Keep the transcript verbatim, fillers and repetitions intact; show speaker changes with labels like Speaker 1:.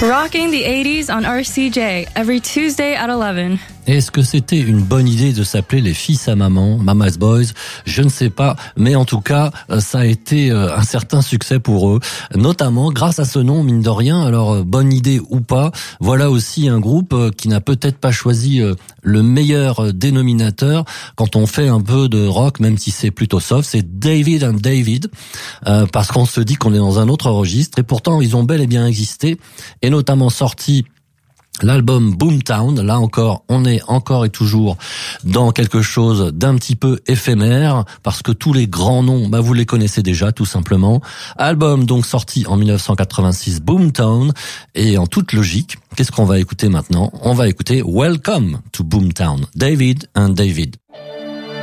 Speaker 1: Rocking the eighties on R C J every Tuesday at eleven.
Speaker 2: Est-ce que c'était une bonne idée de s'appeler les fils à maman, Mama's Boys? Je ne sais pas, mais en tout cas, ça a été un certain succès pour eux, notamment grâce à ce nom, mine de rien. Alors, bonne idée ou pas, voilà aussi un groupe qui n'a peut-être pas choisi le meilleur dénominateur quand on fait un peu de rock, même si c'est plutôt soft. C'est David and David, euh, parce qu'on se dit qu'on est dans un autre registre, et pourtant ils ont bel et bien existé, et notamment sorti l'album Boomtown. Là encore, on est encore et toujours dans quelque chose d'un petit peu éphémère, parce que tous les grands noms, bah vous les connaissez déjà, tout simplement. Album donc sorti en dix-neuf cent quatre-vingt-six, Boomtown, et en toute logique, qu'est-ce qu'on va écouter maintenant? On va écouter Welcome to Boomtown, David and David.